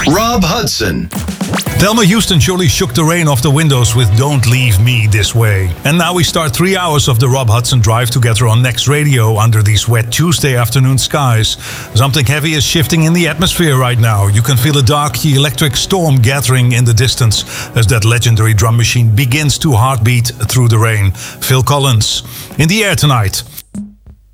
Rob Hudson. Thelma Houston surely shook the rain off the windows with Don't Leave Me This Way. And now we start 3 hours of the Rob Hudson Drive together on Next Radio under these wet Tuesday afternoon skies. Something heavy is shifting in the atmosphere right now. You can feel a dark electric storm gathering in the distance as that legendary drum machine begins to heartbeat through the rain. Phil Collins. In the air tonight,